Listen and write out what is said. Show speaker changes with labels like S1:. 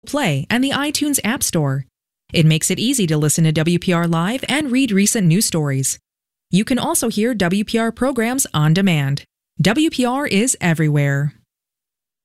S1: Play and the iTunes App Store. It makes it easy to listen to WPR Live and read recent news stories. You can also hear WPR programs on demand. WPR is everywhere.